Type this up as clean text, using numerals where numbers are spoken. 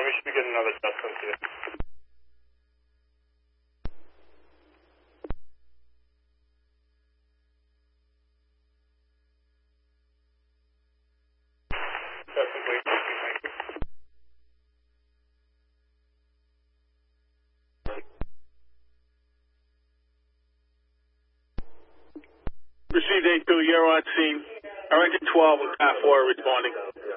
we should be getting another test from you. Test complete. Thank you. Received A2, you're on scene. Orange 12 with Car 4 responding.